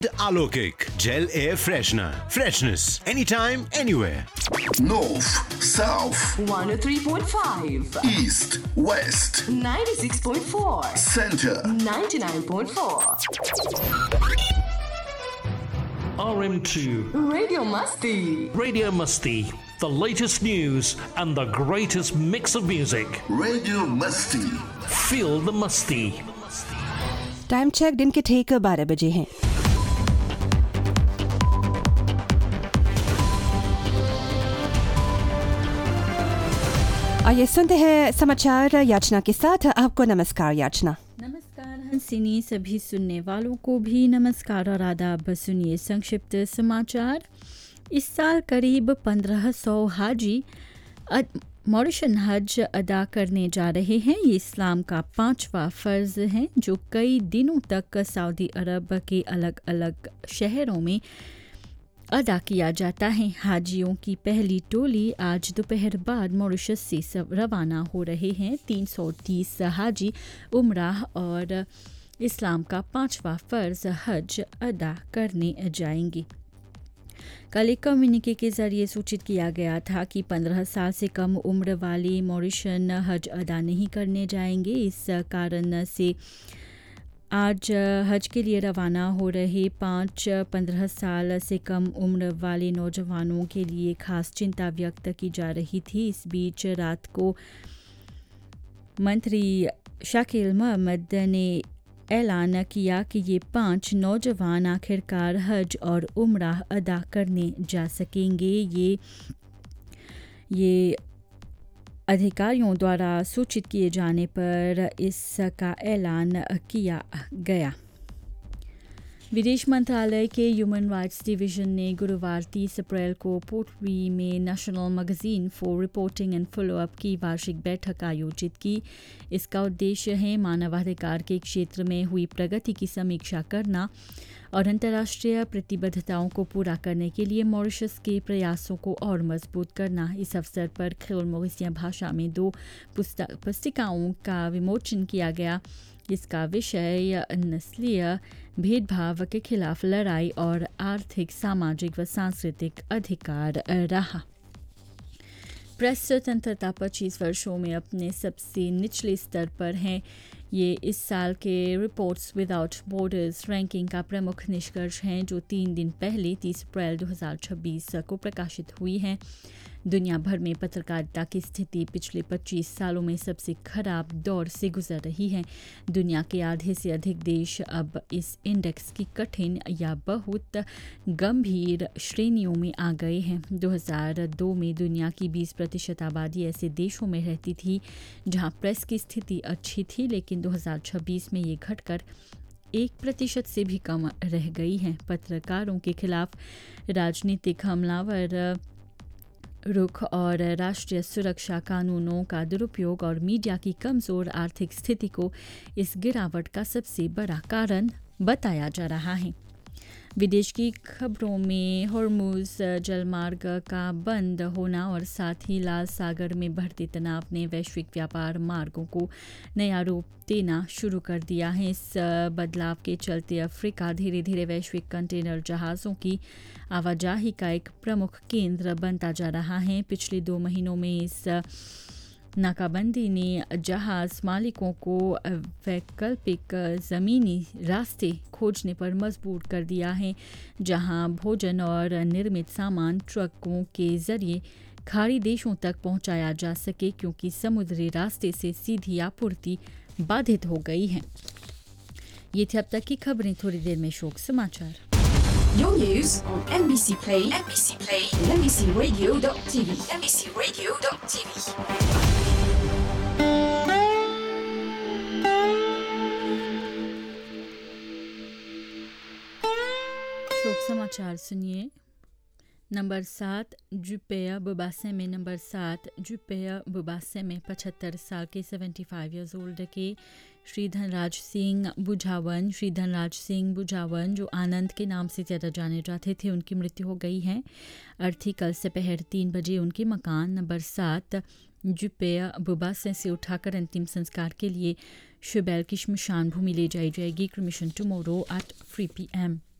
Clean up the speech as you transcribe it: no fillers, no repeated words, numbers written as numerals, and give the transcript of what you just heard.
Alokik Gel Air Freshener. Freshness anytime, anywhere. North, South, 103.5, East, West, 96.4, Center, 99.4. RM2 Radio Masti. Radio Musty, the latest news and the greatest mix of music. Radio Musty. Feel the Musty. Time check दिन के ठीक 12 बजे हैं। आइए सुनते हैं समाचार याचना के साथ। आपको नमस्कार याचना। नमस्कार हंसिनी, सभी सुनने वालों को भी नमस्कार और आदाब। सुनिए संक्षिप्त समाचार। इस साल करीब 1500 हाजी मॉरिशन हज अदा करने जा रहे हैं। ये इस्लाम का 5वां फ़र्ज़ है जो कई दिनों तक सऊदी अरब के अलग अलग शहरों में अदा किया जाता है। हाजियों की पहली टोली आज दोपहर बाद मॉरिशस से रवाना हो रहे हैं। 330 हाजी उम्राह और इस्लाम का 5वां फ़र्ज़ हज अदा करने जाएंगे। कल एक कम्युनिके के ज़रिए सूचित किया गया था कि 15 साल से कम उम्र वाले मॉरिशन हज अदा नहीं करने जाएंगे। इस कारण से आज हज के लिए रवाना हो रहे 15 साल से कम उम्र वाले नौजवानों के लिए खास चिंता व्यक्त की जा रही थी। इस बीच रात को मंत्री शाकिल मोहम्मद ने ऐलान किया कि ये 5 नौजवान आखिरकार हज और उम्रा अदा करने जा सकेंगे। ये अधिकारियों द्वारा सूचित किए जाने पर इसका ऐलान किया गया। विदेश मंत्रालय के ह्यूमन राइट्स डिवीजन ने गुरुवार 30 अप्रैल को पोर्टवी में national magazine for reporting and follow up की वार्षिक बैठक आयोजित की। इसका उद्देश्य है मानवाधिकार के क्षेत्र में हुई प्रगति की समीक्षा करना और अंतर्राष्ट्रीय प्रतिबद्धताओं को पूरा करने के लिए मॉरिशस के प्रयासों को और मजबूत करना। इस अवसर पर खेल मॉरिशियन भाषा में 2 पुस्तिकाओं का विमोचन किया गया। इसका विषय नस्लीय भेदभाव के खिलाफ लड़ाई और आर्थिक, सामाजिक व सांस्कृतिक अधिकार रहा। प्रेस स्वतंत्रता 25 वर्षों में अपने सबसे निचले स्तर पर है। ये इस साल के रिपोर्ट्स विदाउट बॉर्डर्स रैंकिंग का प्रमुख निष्कर्ष हैं जो 3 दिन पहले 30 अप्रैल 2026 को प्रकाशित हुई है। दुनिया भर में पत्रकारिता की स्थिति पिछले 25 सालों में सबसे खराब दौर से गुजर रही है। दुनिया के आधे से अधिक देश अब इस इंडेक्स की कठिन या बहुत गंभीर श्रेणियों में आ गए हैं। 2002 में दुनिया की 20% आबादी ऐसे देशों में रहती थी जहां प्रेस की स्थिति अच्छी थी, लेकिन 2026 में ये घटकर 1% से भी कम रह गई है। पत्रकारों के खिलाफ राजनीतिक हमलावर रुख और राष्ट्रीय सुरक्षा कानूनों का दुरुपयोग और मीडिया की कमज़ोर आर्थिक स्थिति को इस गिरावट का सबसे बड़ा कारण बताया जा रहा है। विदेश की खबरों में हॉर्मुज़ जलमार्ग का बंद होना और साथ ही लाल सागर में बढ़ते तनाव ने वैश्विक व्यापार मार्गों को नया रूप देना शुरू कर दिया है। इस बदलाव के चलते अफ्रीका धीरे धीरे वैश्विक कंटेनर जहाज़ों की आवाजाही का एक प्रमुख केंद्र बनता जा रहा है। पिछले 2 महीनों में इस नाकाबंदी ने जहाज़ मालिकों को वैकल्पिक ज़मीनी रास्ते खोजने पर मजबूर कर दिया है, जहां भोजन और निर्मित सामान ट्रकों के ज़रिए खाड़ी देशों तक पहुंचाया जा सके, क्योंकि समुद्री रास्ते से सीधी आपूर्ति बाधित हो गई है। ये थी अब तक की खबरें। थोड़ी देर में शोक समाचार। Your news on NBC Play, NBC Play, and NBCRadio.tv, NBCRadio.tv. शोक समाचार सुनिए। नंबर 7 जुपेया बुबासे में 75 साल के 75 ईयर्स ओल्ड के श्री धनराज सिंह बुझावन जो आनंद के नाम से ज़्यादा जाने जाते थे, उनकी मृत्यु हो गई है। अर्थी कल दोपहर 3 बजे उनके मकान नंबर 7 जुपेया बुबासे से उठाकर अंतिम संस्कार के लिए शुबैल की श्मशान भूमि ले जाई जाएगी। क्रमिशन टुमारो एट 3 PM।